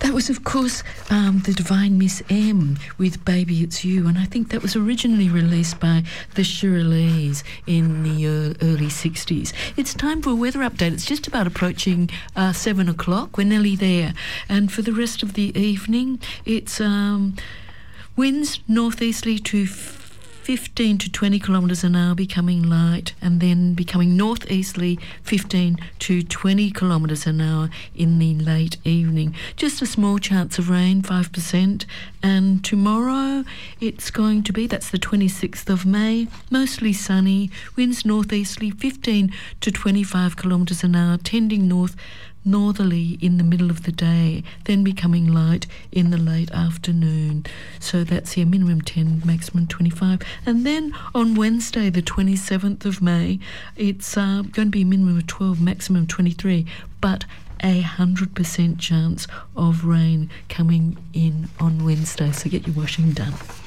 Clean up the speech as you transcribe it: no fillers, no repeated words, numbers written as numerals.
That was, of course, the Divine Miss M with Baby It's You, and I think that was originally released by the Shirley's in the early 60s. It's time for a weather update. It's just about approaching 7 o'clock. We're nearly there. And for the rest of the evening, it's winds northeasterly to 15 to 20 kilometres an hour, becoming light, and then becoming northeasterly 15 to 20 kilometres an hour in the late evening. Just a small chance of rain, 5%. And tomorrow it's going to be, that's the 26th of May, mostly sunny, winds northeasterly 15 to 25 kilometres an hour, tending northerly in the middle of the day, then becoming light in the late afternoon. So that's your minimum 10, maximum 25. And then on Wednesday, the 27th of May, it's going to be a minimum of 12, maximum 23, but 100% chance of rain coming in on Wednesday. So get your washing done.